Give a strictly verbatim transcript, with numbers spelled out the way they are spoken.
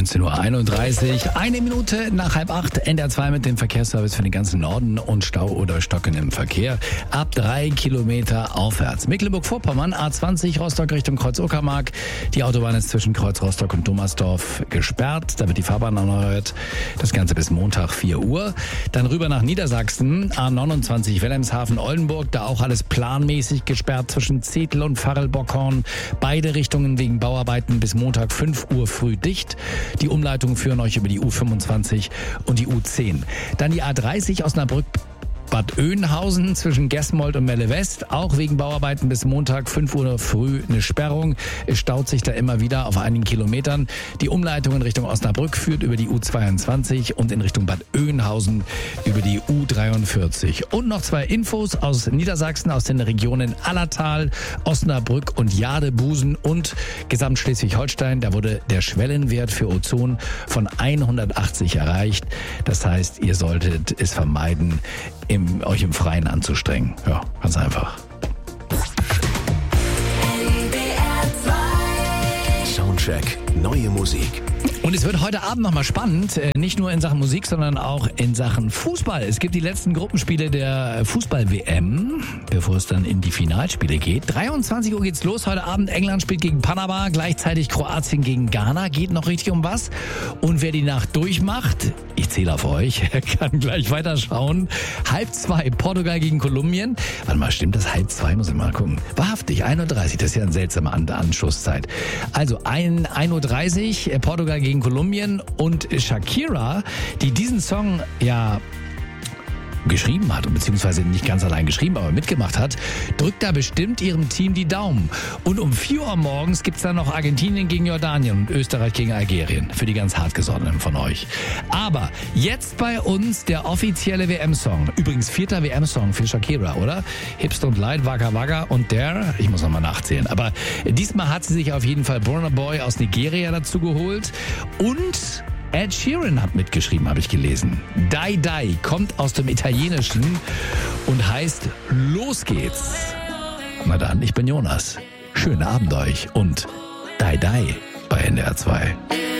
neunzehn Uhr einunddreißig, eine Minute nach halb acht, N D R zwei mit dem Verkehrsservice für den ganzen Norden und Stau oder Stocken im Verkehr. Ab drei Kilometer aufwärts. Mecklenburg-Vorpommern, A zwanzig, Rostock Richtung Kreuz-Uckermark. Die Autobahn ist zwischen Kreuz Rostock und Thomasdorf gesperrt. Da wird die Fahrbahn erneuert. Das Ganze bis Montag vier Uhr. Dann rüber nach Niedersachsen, A neunundzwanzig, Wilhelmshaven-Oldenburg. Da auch alles planmäßig gesperrt zwischen Zetel und Farrell-Bockhorn. Beide Richtungen wegen Bauarbeiten bis Montag fünf Uhr früh dicht. Die Umleitungen führen euch über die U fünfundzwanzig und die U zehn. Dann die A dreißig Osnabrück Bad Oeynhausen zwischen Gesmold und Melle West. Auch wegen Bauarbeiten bis Montag fünf Uhr früh eine Sperrung. Es staut sich da immer wieder auf einigen Kilometern. Die Umleitung in Richtung Osnabrück führt über die U zweiundzwanzig und in Richtung Bad Oeynhausen über die U dreiundvierzig. Und noch zwei Infos aus Niedersachsen, aus den Regionen Allertal, Osnabrück und Jadebusen und Gesamtschleswig-Holstein. Da wurde der Schwellenwert für Ozon von hundertachtzig erreicht. Das heißt, ihr solltet es vermeiden, Im, euch im Freien anzustrengen. Ja, ganz einfach. Soundcheck, neue Musik. Und es wird heute Abend nochmal spannend, nicht nur in Sachen Musik, sondern auch in Sachen Fußball. Es gibt die letzten Gruppenspiele der Fußball-W M, bevor es dann in die Finalspiele geht. dreiundzwanzig Uhr geht's los heute Abend. England spielt gegen Panama, gleichzeitig Kroatien gegen Ghana. Geht noch richtig um was. Und wer die Nacht durchmacht, ich zähle auf euch, kann gleich weiterschauen. Halb zwei, Portugal gegen Kolumbien. Warte mal, stimmt das halb zwei? Muss ich mal gucken. Wahrhaftig, ein Uhr dreißig, das ist ja eine seltsame Anschlusszeit. Also ein Uhr dreißig, Portugal gegen Kolumbien und Shakira, die diesen Song ja geschrieben hat, beziehungsweise nicht ganz allein geschrieben, aber mitgemacht hat, drückt da bestimmt ihrem Team die Daumen. Und um vier Uhr morgens gibt's dann noch Argentinien gegen Jordanien und Österreich gegen Algerien. Für die ganz hartgesottenen von euch. Aber jetzt bei uns der offizielle W M-Song. Übrigens vierter W M-Song für Shakira, oder? Hipster und Light, Waka Waka und der, ich muss nochmal nachzählen. Aber diesmal hat sie sich auf jeden Fall Burna Boy aus Nigeria dazu geholt. Und Ed Sheeran hat mitgeschrieben, habe ich gelesen. Die Die kommt aus dem Italienischen und heißt Los geht's. Na dann, ich bin Jonas. Schönen Abend euch und Die Die bei N D R zwei.